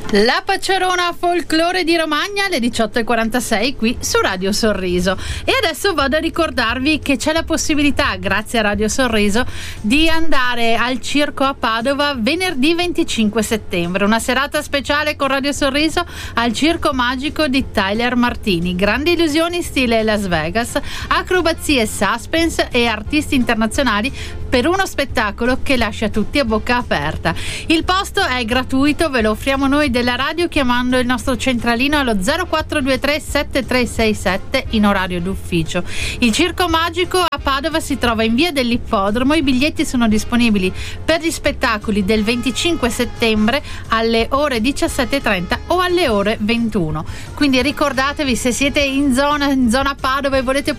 La Paccerona Folklore di Romagna alle 18:46 qui su Radio Sorriso. E adesso vado a ricordarvi che c'è la possibilità, grazie a Radio Sorriso, di andare al circo a Padova venerdì 25 settembre, una serata speciale con Radio Sorriso al Circo Magico di Tyler Martini. Grandi illusioni stile Las Vegas, acrobazie, suspense e artisti internazionali per uno spettacolo che lascia tutti a bocca aperta. Il posto è gratuito, ve lo offriamo noi della radio chiamando il nostro centralino allo 0423 7367 in orario d'ufficio. Il Circo Magico a Padova si trova in via dell'Ippodromo. I biglietti sono disponibili per gli spettacoli del 25 settembre alle ore 17:30 o alle ore 21. Quindi ricordatevi, se siete in zona Padova e volete